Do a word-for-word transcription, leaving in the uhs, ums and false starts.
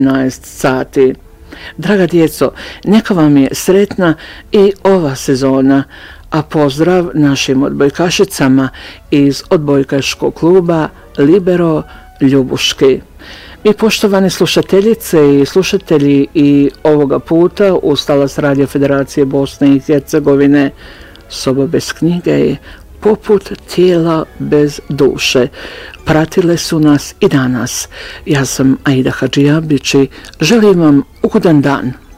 jedanaest sati. Draga djeco, neka vam je sretna i ova sezona, a pozdrav našim odbojkašicama iz odbojkaškog kluba Libero Ljubuški. Mi, poštovane slušateljice i slušatelji, i ovoga puta uz talas Radio Federacije Bosne i Hercegovine Soba bez knjige je poput tijela bez duše. Pratile su nas i danas. Ja sam Aida Hadžijabić i želim vam ugodan dan.